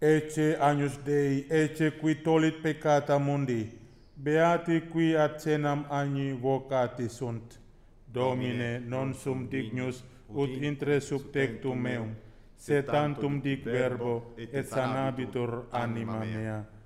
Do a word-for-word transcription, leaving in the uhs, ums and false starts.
Ecce agnus Dei, ecce qui tolit peccata mundi, beati qui ad cenam agni vocati sunt. Domine, non sum dignus ut intre sub tectum meum, sed tantum dic verbo, et sanabitur anima mea.